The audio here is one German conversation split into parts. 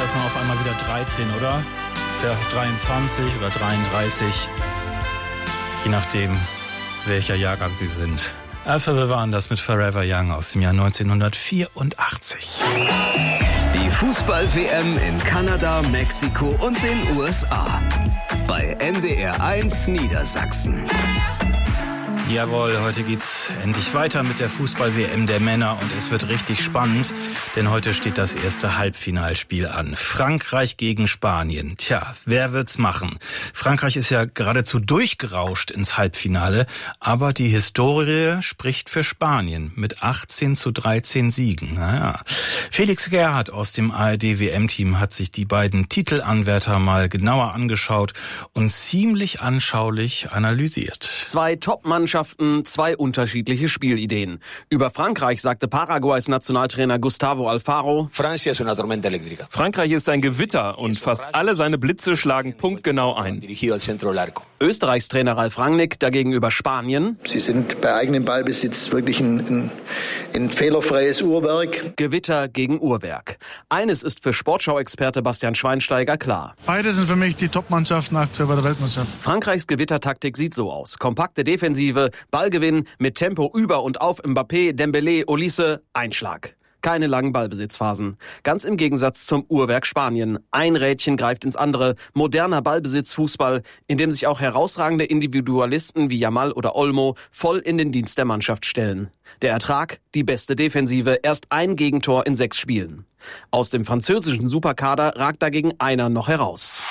da ist man auf einmal wieder 13, oder? Vielleicht auch 23 oder 33. Je nachdem, welcher Jahrgang Sie sind. Wir waren das mit Forever Young aus dem Jahr 1984. Die Fußball-WM in Kanada, Mexiko und den USA. Bei NDR 1 Niedersachsen. Jawohl, heute geht's endlich weiter mit der Fußball-WM der Männer und es wird richtig spannend, denn heute steht das erste Halbfinalspiel an. Frankreich gegen Spanien. Tja, wer wird's machen? Frankreich ist ja geradezu durchgerauscht ins Halbfinale, aber die Historie spricht für Spanien mit 18:13 Siegen. Naja. Felix Gerhardt aus dem ARD-WM-Team hat sich die beiden Titelanwärter mal genauer angeschaut und ziemlich anschaulich analysiert. Zwei Top-Mannschaften, zwei unterschiedliche Spielideen. Über Frankreich sagte Paraguays Nationaltrainer Gustavo Alfaro: Frankreich ist ein Gewitter und fast alle seine Blitze schlagen punktgenau ein. Österreichs Trainer Ralf Rangnick dagegen über Spanien: Sie sind bei eigenem Ballbesitz wirklich ein fehlerfreies Uhrwerk. Gewitter gegen Uhrwerk. Eines ist für Sportschau-Experte Bastian Schweinsteiger klar. Beide sind für mich die Top-Mannschaften aktuell bei der Weltmeisterschaft. Frankreichs Gewittertaktik sieht so aus. Kompakte Defensive, Ballgewinn, mit Tempo über und auf Mbappé, Dembélé, Olise, Einschlag. Keine langen Ballbesitzphasen. Ganz im Gegensatz zum Uhrwerk Spanien. Ein Rädchen greift ins andere. Moderner Ballbesitzfußball, in dem sich auch herausragende Individualisten wie Yamal oder Olmo voll in den Dienst der Mannschaft stellen. Der Ertrag? Die beste Defensive. Erst ein Gegentor in 6 Spielen. Aus dem französischen Superkader ragt dagegen einer noch heraus.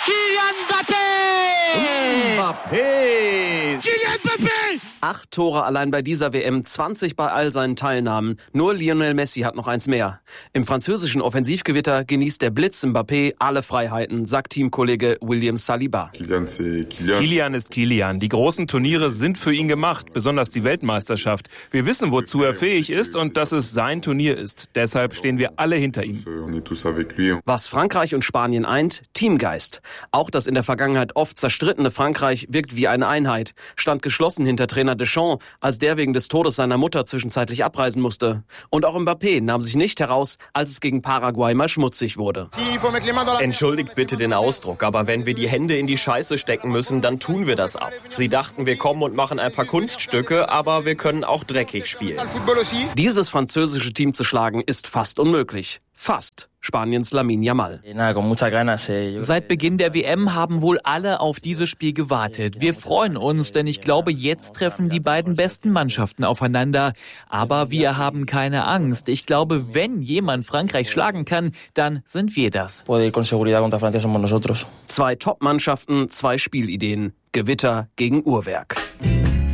Kylian Mbappé! 8 Tore allein bei dieser WM, 20 bei all seinen Teilnahmen. Nur Lionel Messi hat noch eins mehr. Im französischen Offensivgewitter genießt der Blitz Mbappé alle Freiheiten, sagt Teamkollege William Saliba. Kylian ist Kylian. Die großen Turniere sind für ihn gemacht, besonders die Weltmeisterschaft. Wir wissen, wozu er fähig ist und dass es sein Turnier ist. Deshalb stehen wir alle hinter ihm. Was Frankreich und Spanien eint? Teamgeist. Auch das in der Vergangenheit oft zerstrittene Frankreich wirkt wie eine Einheit, stand geschlossen hinter Trainer Deschamps, als der wegen des Todes seiner Mutter zwischenzeitlich abreisen musste. Und auch Mbappé nahm sich nicht heraus, als es gegen Paraguay mal schmutzig wurde. Entschuldigt bitte den Ausdruck, aber wenn wir die Hände in die Scheiße stecken müssen, dann tun wir das ab. Sie dachten, wir kommen und machen ein paar Kunststücke, aber wir können auch dreckig spielen. Dieses französische Team zu schlagen, ist fast unmöglich. Fast. Spaniens Lamine Yamal. Seit Beginn der WM haben wohl alle auf dieses Spiel gewartet. Wir freuen uns, denn ich glaube, jetzt treffen die beiden besten Mannschaften aufeinander. Aber wir haben keine Angst. Ich glaube, wenn jemand Frankreich schlagen kann, dann sind wir das. 2 Top-Mannschaften, 2 Spielideen. Gewitter gegen Uhrwerk.